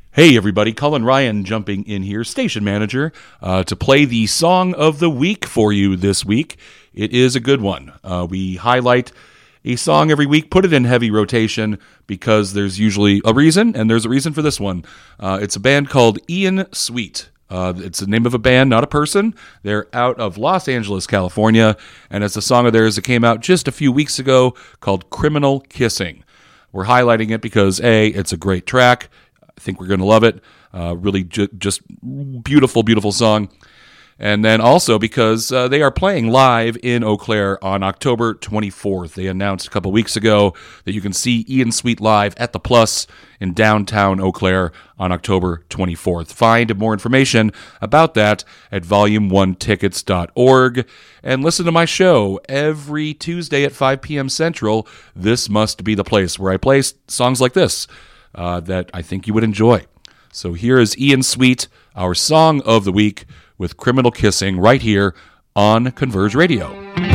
Hey everybody, Colin Ryan jumping in here, station manager, to play the song of the week for you this week. It is a good one. We highlight a song every week, put it in heavy rotation because there's usually a reason, and there's a reason for this one. It's a band called Ian Sweet. It's the name of a band, not a person. They're out of Los Angeles, California, and it's a song of theirs that came out just a few weeks ago called Criminal Kissing. We're highlighting it because, A, it's a great track. I think we're going to love it. Really just beautiful, beautiful song. And then also because they are playing live in Eau Claire on October 24th. They announced a couple weeks ago that you can see Ian Sweet live at the Plus in downtown Eau Claire on October 24th. Find more information about that at volume1tickets.org. And listen to my show every Tuesday at 5 p.m. Central. This must be the place where I play songs like this that I think you would enjoy. So here is Ian Sweet, our song of the week, with Criminal Kissing right here on Converge Radio.